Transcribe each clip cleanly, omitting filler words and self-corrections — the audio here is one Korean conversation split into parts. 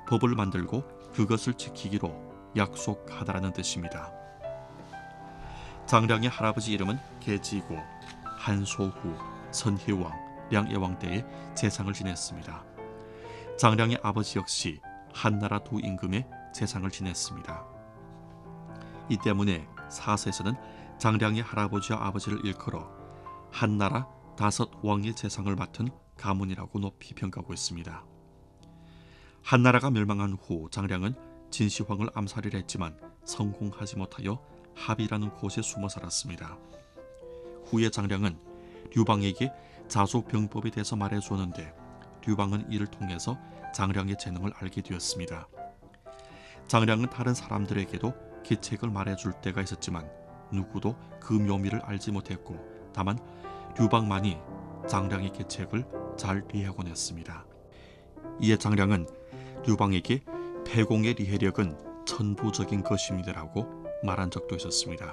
법을 만들고 그것을 지키기로 약속하다라는 뜻입니다. 장량의 할아버지 이름은 계지고 한소후, 선희왕, 량예왕 때에 재상을 지냈습니다. 장량의 아버지 역시 한나라 두 임금의 재상을 지냈습니다. 이 때문에 사서에서는 장량의 할아버지와 아버지를 일컬어 한나라 5왕의 재상을 맡은 가문이라고 높이 평가하고 있습니다. 한나라가 멸망한 후 장량은 진시황을 암살이라 했지만 성공하지 못하여 합이라는 곳에 숨어 살았습니다. 후에 장량은 류방에게 자소병법에 대해서 말해주었는데 류방은 이를 통해서 장량의 재능을 알게 되었습니다. 장량은 다른 사람들에게도 계책을 말해줄 때가 있었지만 누구도 그 묘미를 알지 못했고 다만 류방만이 장량의 계책을 잘 이해하곤 했습니다. 이에 장량은 류방에게 패공의 리해력은 천부적인 것입니다라고 말한 적도 있었습니다.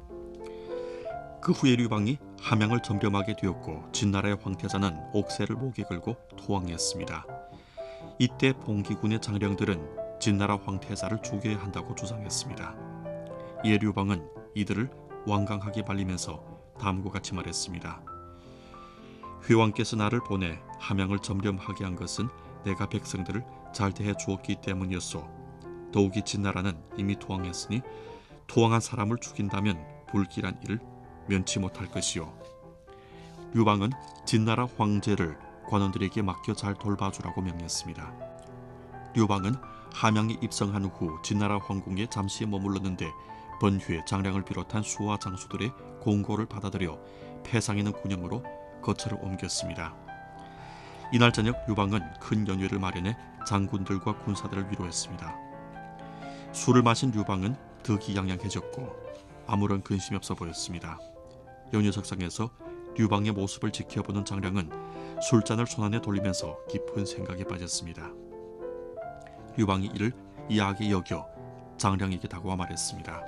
그 후에 류방이 함양을 점령하게 되었고 진나라의 황태자는 옥새를 목에 걸고 토항했습니다. 이때 봉기군의 장령들은 진나라 황태자를 죽여야 한다고 주장했습니다. 이에 류방은 이들을 완강하게 말리면서 다음과 같이 말했습니다. 회왕께서 나를 보내 함양을 점령하게 한 것은 내가 백성들을 잘 대해 주었기 때문이었소. 더욱이 진나라는 이미 토항했으니 토항한 사람을 죽인다면 불길한 일을 면치 못할 것이요. 류방은 진나라 황제를 관원들에게 맡겨 잘 돌봐주라고 명했습니다. 류방은 함양에 입성한 후 진나라 황궁에 잠시 머물렀는데 번휴에 장량을 비롯한 수하 장수들의 공고를 받아들여 패상이는 군영으로 거처를 옮겼습니다. 이날 저녁 류방은 큰 연회를 마련해 장군들과 군사들을 위로했습니다. 술을 마신 류방은 득이양양해졌고 아무런 근심이 없어 보였습니다. 연회석상에서 류방의 모습을 지켜보는 장량은 술잔을 손안에 돌리면서 깊은 생각에 빠졌습니다. 류방이 이를 이하게 여겨 장량에게 다가와 말했습니다.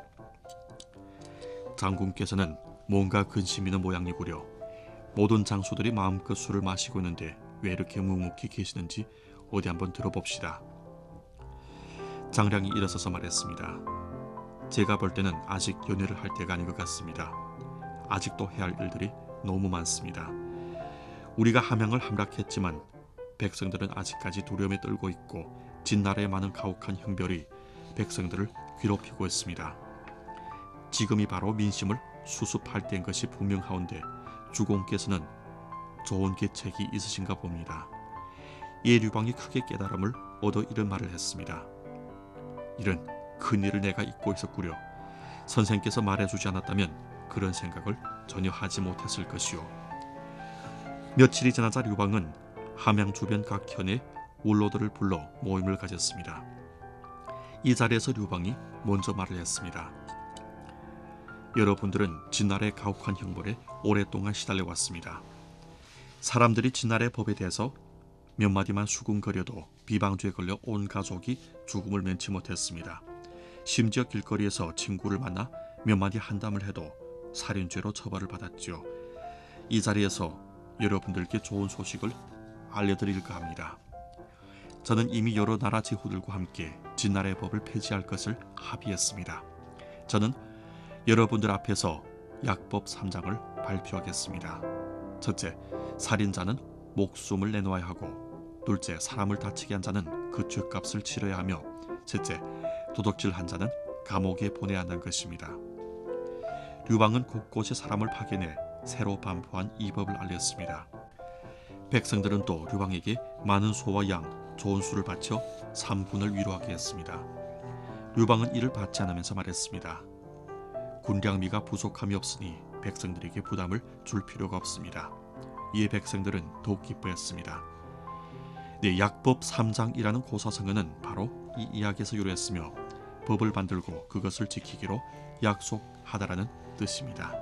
장군께서는 뭔가 근심 있는 모양이구려. 모든 장수들이 마음껏 술을 마시고 있는데 왜 이렇게 묵묵히 계시는지 어디 한번 들어봅시다. 장량이 일어서서 말했습니다. 제가 볼 때는 아직 연회를 할 때가 아닌 것 같습니다. 아직도 해야 할 일들이 너무 많습니다. 우리가 함양을 함락했지만 백성들은 아직까지 두려움에 떨고 있고 진나라의 많은 가혹한 형벌이 백성들을 괴롭히고 있습니다. 지금이 바로 민심을 수습할 때인 것이 분명하온데 주공께서는 좋은 계책이 있으신가 봅니다. 이에 류방이 크게 깨달음을 얻어 이런 말을 했습니다. 이런 큰일을 내가 잊고 있었구려. 선생께서 말해주지 않았다면 그런 생각을 전혀 하지 못했을 것이오. 며칠이 지나자 류방은 함양 주변 각 현의 원로들을 불러 모임을 가졌습니다. 이 자리에서 류방이 먼저 말을 했습니다. 여러분들은 진나라의 가혹한 형벌에 오랫동안 시달려왔습니다. 사람들이 진나라의 법에 대해서 몇 마디만 수군거려도 비방죄에 걸려 온 가족이 죽음을 면치 못했습니다. 심지어 길거리에서 친구를 만나 몇 마디 한담을 해도 살인죄로 처벌을 받았죠. 이 자리에서 여러분들께 좋은 소식을 알려드릴까 합니다. 저는 이미 여러 나라 제후들과 함께 진나라의 법을 폐지할 것을 합의했습니다. 저는 여러분들 앞에서 약법 3장을 발표하겠습니다. 첫째, 살인자는 목숨을 내놓아야 하고, 둘째, 사람을 다치게 한 자는 그 죄값을 치러야 하며, 셋째, 도둑질한 자는 감옥에 보내야 한다는 것입니다. 류방은 곳곳에 사람을 파견해 새로 반포한 이 법을 알렸습니다. 백성들은 또 류방에게 많은 소와 양, 좋은 술을 바쳐 삼군을 위로하게 했습니다. 류방은 이를 받지 않으면서 말했습니다. 군량미가 부족함이 없으니 백성들에게 부담을 줄 필요가 없습니다. 이에 백성들은 더욱 기뻐했습니다. 네, 약법 3장이라는 고사성어는 바로 이 이야기에서 유래했으며 법을 만들고 그것을 지키기로 약속하다라는 뜻입니다.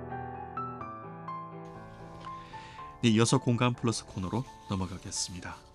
네, 이어서 공감 플러스 코너로 넘어가겠습니다.